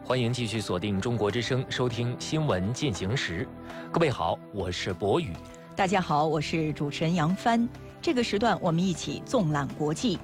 欢迎继续锁定中国之声，收听新闻进行时。各位好，我是博宇。 大家好，我是主持人杨帆。这个时段我们一起纵览国际。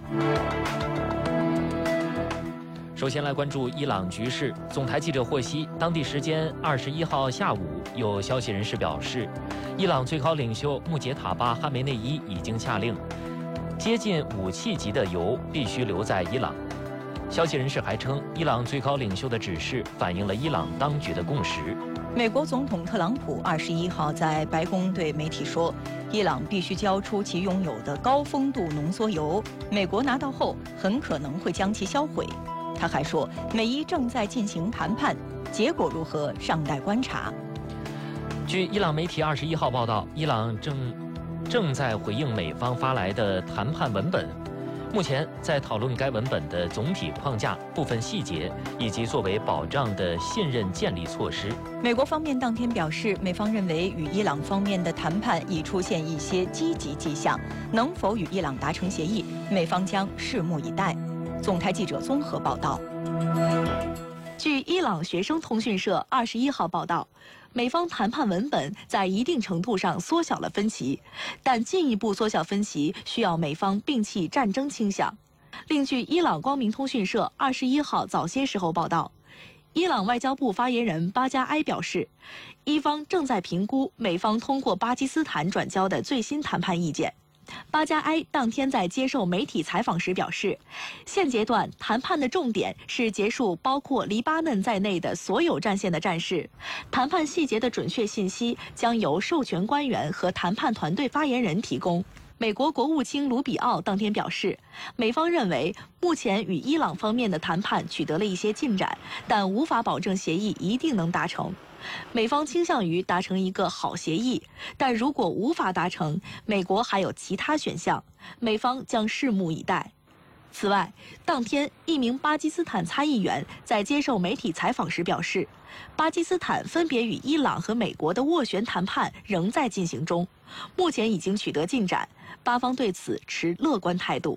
首先来关注伊朗局势。总台记者获悉，当地时间21号下午，有消息人士表示，伊朗最高领袖穆杰塔巴·哈梅内伊已经下令，接近武器级的油必须留在伊朗。消息人士还称，伊朗最高领袖的指示反映了伊朗当局的共识。 美国总统特朗普21号在白宫对媒体说，伊朗必须交出其拥有的高丰度浓缩铀，美国拿到后很可能会将其销毁。他还说，美伊正在进行谈判，结果如何尚待观察。 据伊朗媒体21号报道，伊朗正在回应美方发来的谈判文本，目前在讨论该文本的总体框架、部分细节以及作为保障的信任建立措施。 美国方面当天表示，美方认为与伊朗方面的谈判已出现一些积极迹象，能否与伊朗达成协议，美方将拭目以待。总台记者综合报道。 据伊朗学生通讯社21号报道，美方谈判文本在一定程度上缩小了分歧，但进一步缩小分歧需要美方摒弃战争倾向。另据伊朗光明通讯社21号早些时候报道，伊朗外交部发言人巴加埃表示，伊方正在评估美方通过巴基斯坦转交的最新谈判意见。巴加埃当天在接受媒体采访时表示，现阶段谈判的重点是结束包括黎巴嫩在内的所有战线的战事，谈判细节的准确信息将由授权官员和谈判团队发言人提供。美国国务卿卢比奥当天表示，美方认为目前与伊朗方面的谈判取得了一些进展，但无法保证协议一定能达成。美方倾向于达成一个好协议，但如果无法达成，美国还有其他选项，美方将拭目以待。此外，当天一名巴基斯坦参议员在接受媒体采访时表示，巴基斯坦分别与伊朗和美国的斡旋谈判仍在进行中，目前已经取得进展，巴方对此持乐观态度。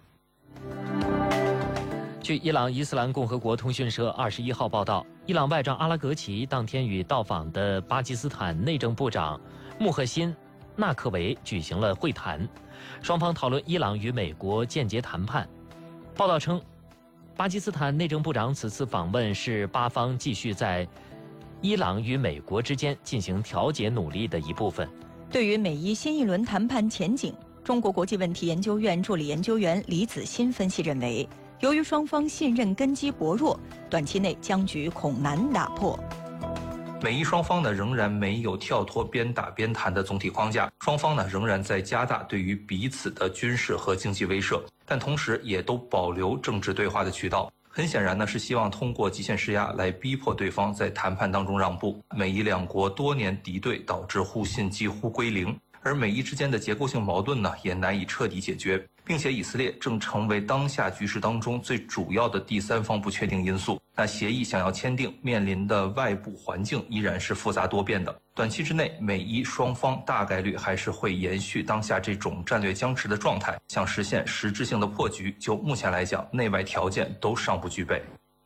据伊朗伊斯兰共和国通讯社21号报道，伊朗外长阿拉格齐当天与到访的巴基斯坦内政部长穆赫辛·纳克维举行了会谈，双方讨论伊朗与美国间接谈判。报道称，巴基斯坦内政部长此次访问是巴方继续在伊朗与美国之间进行调解努力的一部分。 对于美伊新一轮谈判前景，中国国际问题研究院助理研究员李子欣分析认为，由于双方信任根基薄弱，短期内僵局恐难打破。 美伊双方呢仍然没有跳脱边打边谈的总体框架，双方呢仍然在加大对于彼此的军事和经济威慑，但同时也都保留政治对话的渠道。很显然呢是希望通过极限施压来逼迫对方在谈判当中让步。美伊两国多年敌对导致互信几乎归零，而美伊之间的结构性矛盾呢也难以彻底解决，并且以色列正成为当下局势当中最主要的第三方不确定因素。那协议想要签订，面临的外部环境依然是复杂多变的。短期之内，美伊双方大概率还是会延续当下这种战略僵持的状态，想实现实质性的破局，就目前来讲，内外条件都尚不具备。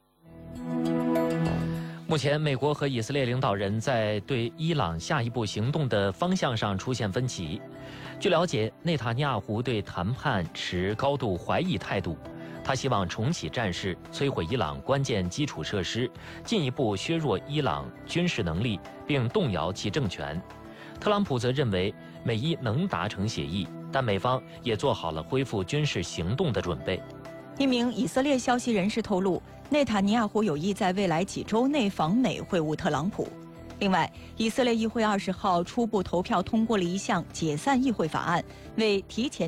目前，美国和以色列领导人在对伊朗下一步行动的方向上出现分歧。据了解，内塔尼亚胡对谈判持高度怀疑态度，他希望重启战事，摧毁伊朗关键基础设施，进一步削弱伊朗军事能力，并动摇其政权。特朗普则认为美伊能达成协议，但美方也做好了恢复军事行动的准备。 一名以色列消息人士透露，内塔尼亚胡有意在未来几周内访美会晤特朗普。另外，以色列议会20号初步投票通过了一项解散议会法案，为提前